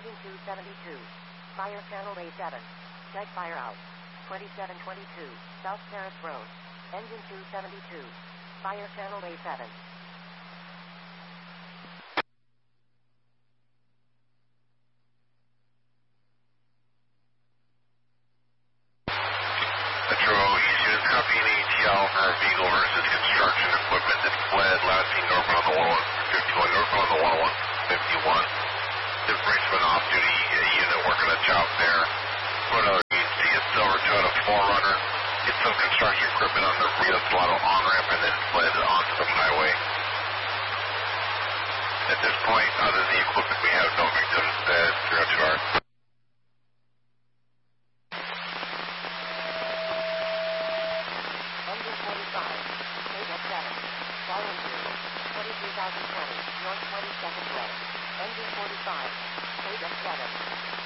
Engine 272. Fire channel A7. Check fire out. 2722, South Terrace Road. Engine 272. Fire channel A7. Metro East Unit copy an ATL for Beagle versus construction equipment that fled last seen northbound on the 151, northbound on the 151. Difference from an off-duty unit working a job there. But you can see a silver Toyota 4Runner hit some construction equipment on the Rio Salado on-ramp and then fled onto the highway. At this point, other than the equipment, we have no victims at 302R. Engine 45, KF7, Following through, 23,020, North 22nd Way. Engine 45, KF7.